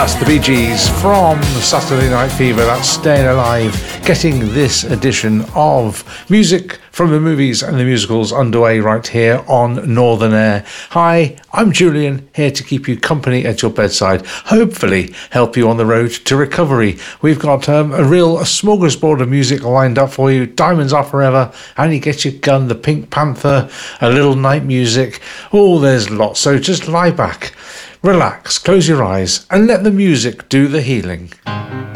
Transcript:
That's the Bee Gees from Saturday Night Fever. That's Staying Alive, getting this edition of music from the movies and the musicals underway right here on Northern Air. Hi, I'm Julian, here to keep you company at your bedside, hopefully help you on the road to recovery. We've got a smorgasbord of music lined up for you. Diamonds Are Forever, And You Get Your Gun, The Pink Panther, a little night music. Oh, there's lots, so just lie back, relax, close your eyes, and let the music do the healing.